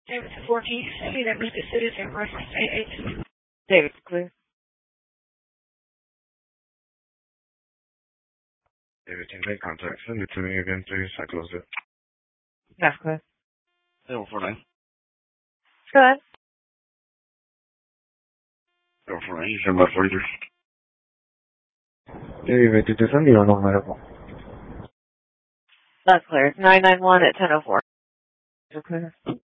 David to 14, see that Mr. Citizen versus AA. David, clear. David, can you make contact? Send it to me again, please. I closed it. That's clear. 049. Go ahead. 049, you send about 43. David, did you send me or no medical? That's clear. 991 at 10:04. Clear.